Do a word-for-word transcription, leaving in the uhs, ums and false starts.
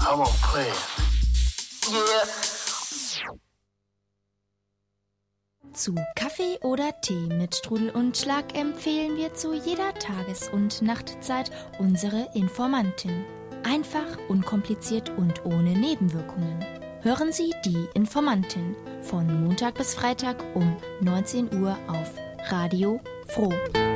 I won't play it. Yeah. Zu Kaffee oder Tee mit Strudel und Schlag empfehlen wir zu jeder Tages- und Nachtzeit unsere Informantin. Einfach, unkompliziert und ohne Nebenwirkungen. Hören Sie die Informantin von Montag bis Freitag um neunzehn Uhr auf Radio Froh.